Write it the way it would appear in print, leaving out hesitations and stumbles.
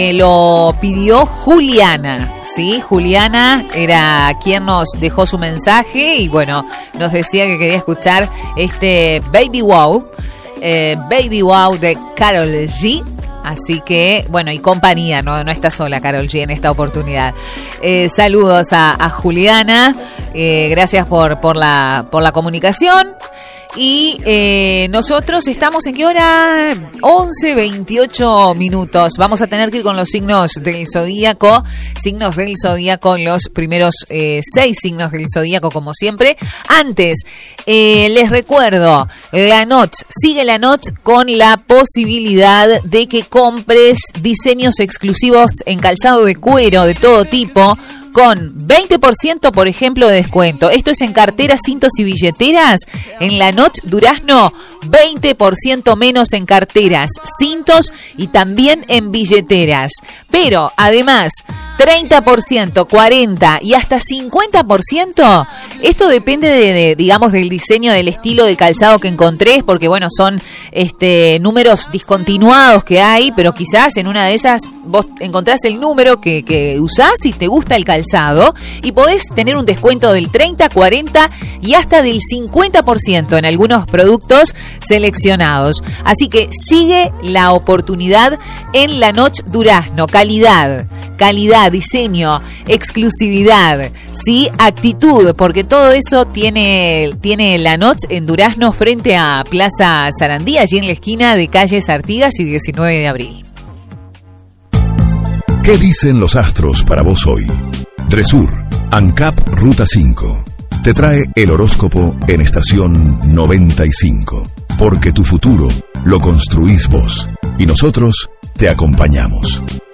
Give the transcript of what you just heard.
Lo pidió Juliana, ¿sí? Juliana era quien nos dejó su mensaje y bueno, nos decía que quería escuchar este Baby Wow de Karol G. Así que, bueno, y compañía, no está sola Karol G en esta oportunidad. Saludos a Juliana, gracias por la comunicación. Y nosotros estamos ¿en qué hora? 11:28 minutos. Vamos a tener que ir con los signos del zodíaco. Signos del zodíaco, los primeros 6 signos del zodíaco, como siempre. Antes, les recuerdo, sigue la noche con la posibilidad de que compres diseños exclusivos en calzado de cuero de todo tipo, con 20%, por ejemplo, de descuento. Esto es en carteras, cintos y billeteras. En la Noche Durazno, 20% menos en carteras, cintos y también en billeteras. Pero, además, 30%, 40% y hasta 50%. Esto depende digamos, del diseño, del estilo de calzado que encontrés, porque, bueno, son números discontinuados que hay, pero quizás en una de esas vos encontrás el número que usás y te gusta el calzado y podés tener un descuento del 30, 40 y hasta del 50% en algunos productos seleccionados. Así que sigue la oportunidad en la Noche Durazno. Calidad, diseño, exclusividad, sí, actitud, porque todo eso tiene la Noche en Durazno frente a Plaza Sarandí, allí en la esquina de calles Artigas y 19 de abril. ¿Qué dicen los astros para vos hoy? Dresur, ANCAP Ruta 5, te trae el horóscopo en estación 95, porque tu futuro lo construís vos y nosotros te acompañamos.